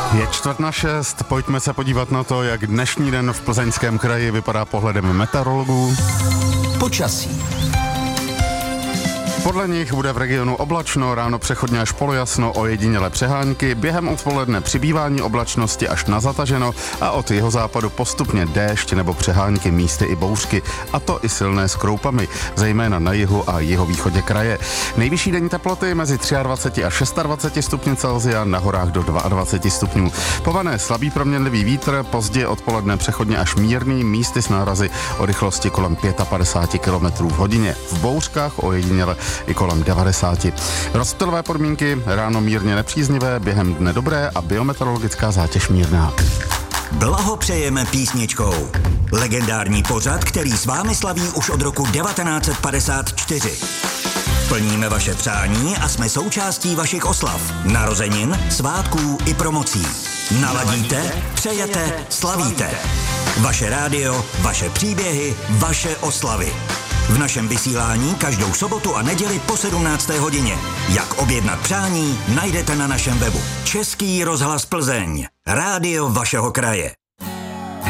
Je 5:45, pojďme se podívat na to, jak dnešní den v Plzeňském kraji vypadá pohledem meteorologů. Počasí. Podle nich bude v regionu oblačno, ráno přechodně až polojasno, ojedinělé přehánky, během odpoledne přibývání oblačnosti až na zataženo a od jihozápadu postupně déšť nebo přehánky, místy i bouřky, a to i silné s kroupami, zejména na jihu a jihovýchodě kraje. Nejvyšší denní teploty mezi 23 a 26 stupňů Celsia, na horách do 22 stupňů. Po Vané slabý proměnlivý vítr, pozdě odpoledne přechodně až mírný, místy s nárazy o rychlosti kolem 55 km v hodině. V bouřkách ojediněle i kolem 90. Rozptylové podmínky, ráno mírně nepříznivé, během dne dobré a biometeorologická zátěž mírná. Blahopřejeme písničkou. Legendární pořad, který s vámi slaví už od roku 1954. Plníme vaše přání a jsme součástí vašich oslav, narozenin, svátků i promocí. Naladíte, přejete, slavíte. Vaše rádio, vaše příběhy, vaše oslavy. V našem vysílání každou sobotu a neděli po 17. hodině. Jak objednat přání, najdete na našem webu. Český rozhlas Plzeň. Rádio vašeho kraje.